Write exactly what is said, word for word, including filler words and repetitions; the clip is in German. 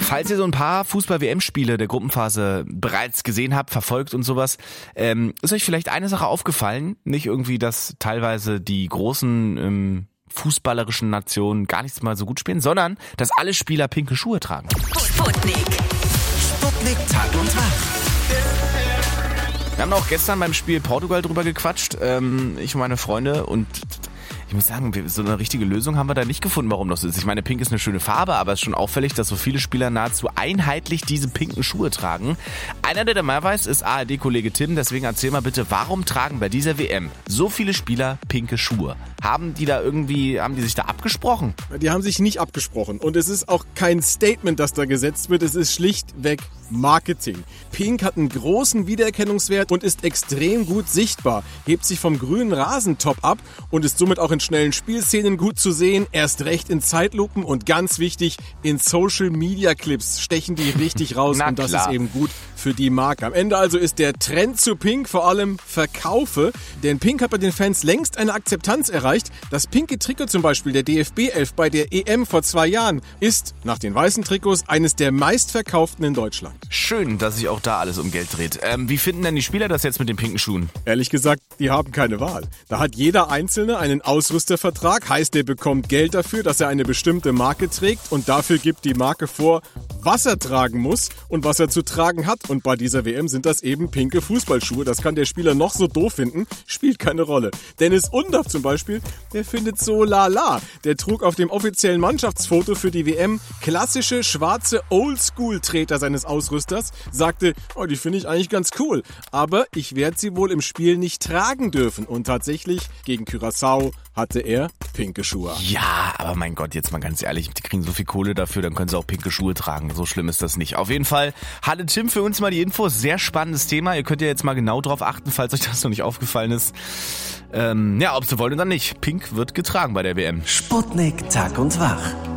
Falls ihr so ein paar Fußball-W M-Spiele der Gruppenphase bereits gesehen habt, verfolgt und sowas, ähm, ist euch vielleicht eine Sache aufgefallen? Nicht irgendwie, dass teilweise die großen ähm, fußballerischen Nationen gar nichts mal so gut spielen, sondern dass alle Spieler pinke Schuhe tragen. Sputnik. Sputnik Tag und Tag. Wir haben auch gestern beim Spiel Portugal drüber gequatscht, ähm, ich und meine Freunde, und ich muss sagen, so eine richtige Lösung haben wir da nicht gefunden, warum das so ist. Ich meine, pink ist eine schöne Farbe, aber es ist schon auffällig, dass so viele Spieler nahezu einheitlich diese pinken Schuhe tragen. Einer, der da mehr weiß, ist A R D-Kollege Tim. Deswegen erzähl mal bitte, warum tragen bei dieser W M so viele Spieler pinke Schuhe? Haben die da irgendwie, haben die sich da abgesprochen? Die haben sich nicht abgesprochen. Und es ist auch kein Statement, das da gesetzt wird. Es ist schlichtweg Marketing. Pink hat einen großen Wiedererkennungswert und ist extrem gut sichtbar. Hebt sich vom grünen Rasentop ab und ist somit auch in schnellen Spielszenen gut zu sehen. Erst recht in Zeitlupen und ganz wichtig, in Social-Media-Clips stechen die richtig raus. Und das ist eben gut für die Marke. Am Ende also ist der Trend zu Pink vor allem Verkaufe. Denn Pink hat bei den Fans längst eine Akzeptanz erreicht. Das pinke Trikot zum Beispiel der D F B elf bei der E M vor zwei Jahren ist nach den weißen Trikots eines der meistverkauften in Deutschland. Schön, dass sich auch da alles um Geld dreht. Ähm, wie finden denn die Spieler das jetzt mit den pinken Schuhen? Ehrlich gesagt, die haben keine Wahl. Da hat jeder Einzelne einen Ausrüstervertrag, heißt, er bekommt Geld dafür, dass er eine bestimmte Marke trägt und dafür gibt die Marke vor, was er tragen muss und was er zu tragen hat. Und bei dieser W M sind das eben pinke Fußballschuhe. Das kann der Spieler noch so doof finden, spielt keine Rolle. Dennis Undaff zum Beispiel, der findet so lala. Der trug auf dem offiziellen Mannschaftsfoto für die W M klassische schwarze Oldschool-Treter seines Ausrüsters, sagte, oh, die finde ich eigentlich ganz cool, aber ich werde sie wohl im Spiel nicht tragen dürfen. Und tatsächlich, gegen Curaçao hatte er pinke Schuhe. Ja, aber mein Gott, jetzt mal ganz ehrlich, die kriegen so viel Kohle dafür, dann können sie auch pinke Schuhe tragen. So schlimm ist das nicht. Auf jeden Fall hatte Tim für uns mal die Infos. Sehr spannendes Thema. Ihr könnt ja jetzt mal genau drauf achten, falls euch das noch nicht aufgefallen ist. Ähm, ja, ob sie wollen oder nicht. Pink wird getragen bei der W M. Sputnik Tag und Wach.